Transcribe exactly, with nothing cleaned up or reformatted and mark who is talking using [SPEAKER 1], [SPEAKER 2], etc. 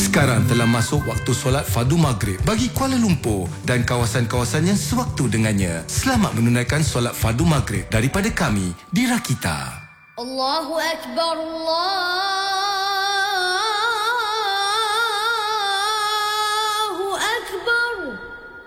[SPEAKER 1] Sekarang telah masuk waktu solat fardu maghrib bagi Kuala Lumpur dan kawasan-kawasan yang sewaktu dengannya. Selamat menunaikan solat fardu maghrib daripada kami di Rakita.
[SPEAKER 2] Allahu Akbar, Allah.